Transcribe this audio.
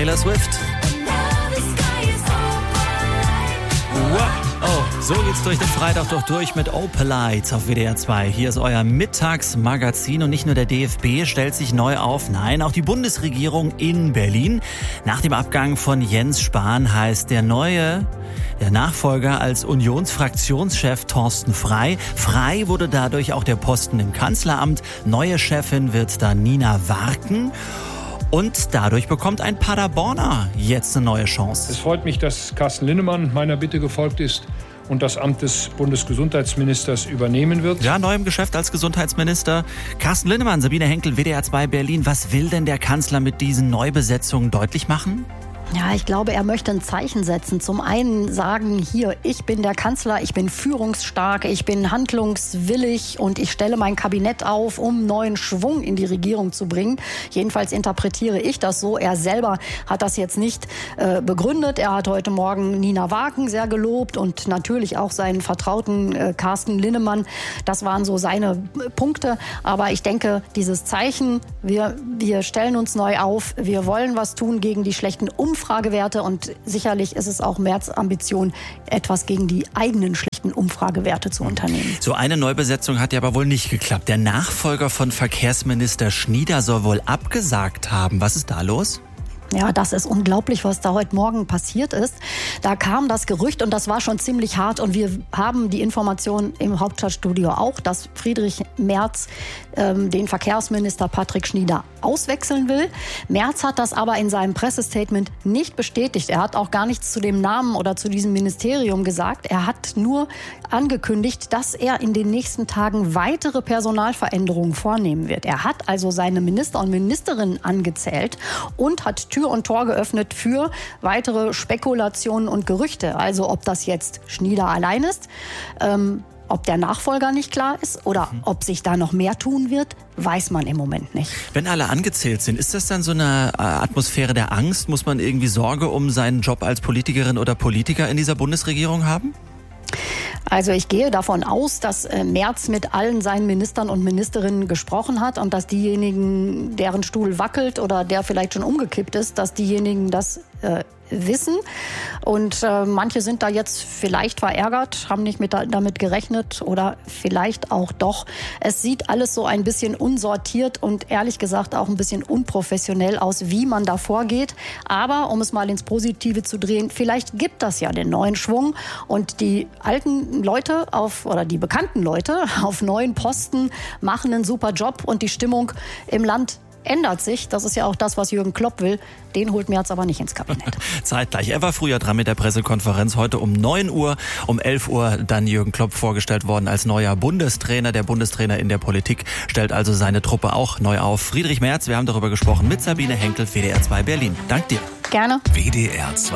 Taylor Swift. Oh, so geht's durch den Freitag doch durch mit Opalite auf WDR 2. Hier ist euer Mittagsmagazin und nicht nur der DFB stellt sich neu auf, nein, auch die Bundesregierung in Berlin. Nach dem Abgang von Jens Spahn heißt der Nachfolger als Unionsfraktionschef Thorsten Frey. Frey wurde dadurch auch der Posten im Kanzleramt. Neue Chefin wird dann Nina Warken. Und dadurch bekommt ein Paderborner jetzt eine neue Chance. Es freut mich, dass Carsten Linnemann meiner Bitte gefolgt ist und das Amt des Bundesgesundheitsministers übernehmen wird. Ja, neu im Geschäft als Gesundheitsminister. Carsten Linnemann, Sabine Henkel, WDR 2 Berlin. Was will denn der Kanzler mit diesen Neubesetzungen deutlich machen? Ja, ich glaube, er möchte ein Zeichen setzen. Zum einen sagen, hier, ich bin der Kanzler, ich bin führungsstark, ich bin handlungswillig und ich stelle mein Kabinett auf, um neuen Schwung in die Regierung zu bringen. Jedenfalls interpretiere ich das so. Er selber hat das jetzt nicht begründet. Er hat heute Morgen Nina Warken sehr gelobt und natürlich auch seinen Vertrauten Carsten Linnemann. Das waren so seine Punkte. Aber ich denke, dieses Zeichen, wir stellen uns neu auf, wir wollen was tun gegen die schlechten Umfragewerte und sicherlich ist es auch Merz' Ambition, etwas gegen die eigenen schlechten Umfragewerte zu unternehmen. So eine Neubesetzung hat ja aber wohl nicht geklappt. Der Nachfolger von Verkehrsminister Schnieder soll wohl abgesagt haben. Was ist da los? Ja, das ist unglaublich, was da heute Morgen passiert ist. Da kam das Gerücht und das war schon ziemlich hart und wir haben die Information im Hauptstadtstudio auch, dass Friedrich Merz den Verkehrsminister Patrick Schnieder auswechseln will. Merz hat das aber in seinem Pressestatement nicht bestätigt. Er hat auch gar nichts zu dem Namen oder zu diesem Ministerium gesagt. Er hat nur angekündigt, dass er in den nächsten Tagen weitere Personalveränderungen vornehmen wird. Er hat also seine Minister und Ministerinnen angezählt und hat Tür und Tor geöffnet für weitere Spekulationen und Gerüchte. Also ob das jetzt Schnieder allein ist, ob der Nachfolger nicht klar ist oder ob sich da noch mehr tun wird, weiß man im Moment nicht. Wenn alle angezählt sind, ist das dann so eine Atmosphäre der Angst? Muss man irgendwie Sorge um seinen Job als Politikerin oder Politiker in dieser Bundesregierung haben? Also ich gehe davon aus, dass Merz mit allen seinen Ministern und Ministerinnen gesprochen hat und dass diejenigen, deren Stuhl wackelt oder der vielleicht schon umgekippt ist, dass diejenigen das wissen. Und manche sind da jetzt vielleicht verärgert, haben nicht damit gerechnet oder vielleicht auch doch. Es sieht alles so ein bisschen unsortiert und ehrlich gesagt auch ein bisschen unprofessionell aus, wie man da vorgeht. Aber um es mal ins Positive zu drehen, vielleicht gibt das ja den neuen Schwung und die alten Leute oder die bekannten Leute auf neuen Posten machen einen super Job und die Stimmung im Land ändert sich. Das ist ja auch das, was Jürgen Klopp will. Den holt Merz aber nicht ins Kabinett. Zeitgleich. Er war früher dran mit der Pressekonferenz. Heute um 9 Uhr, um 11 Uhr dann Jürgen Klopp vorgestellt worden als neuer Bundestrainer. Der Bundestrainer in der Politik stellt also seine Truppe auch neu auf. Friedrich Merz, wir haben darüber gesprochen mit Sabine Henkel, WDR 2 Berlin. Dank dir. Gerne. WDR 2.